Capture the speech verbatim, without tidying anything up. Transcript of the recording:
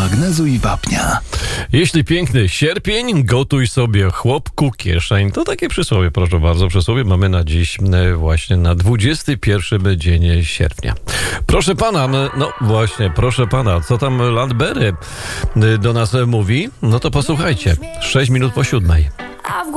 magnezu i wapnia. Jeśli piękny sierpień, gotuj sobie chłopku kieszeń. To takie przysłowie, proszę bardzo. Przysłowie mamy na dziś e, właśnie na dwudziesty pierwszy dzień sierpnia. Proszę pana, no właśnie, proszę pana, co tam Landberry do nas mówi? No to posłuchajcie. sześć minut po siódmej.